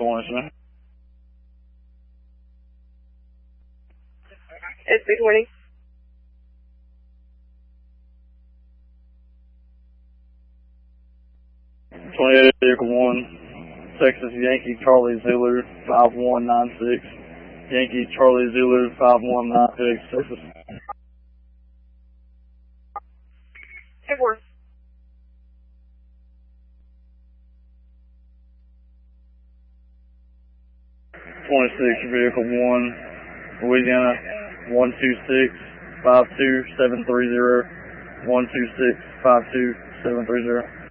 1. It's 320. 28 Vehicle 1, Texas Yankee Charlie Zulu 5196. Yankee Charlie Zulu 5196, Texas. 2-4. 26 Vehicle 1, Louisiana 126-52730. 126-52730.